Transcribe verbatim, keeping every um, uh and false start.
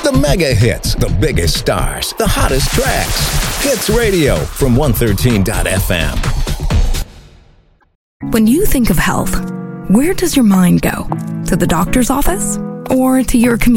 The mega hits, the biggest stars, the hottest tracks. Hits Radio from one thirteen dot f m. When you think of health, where does your mind go? To the doctor's office or to your community?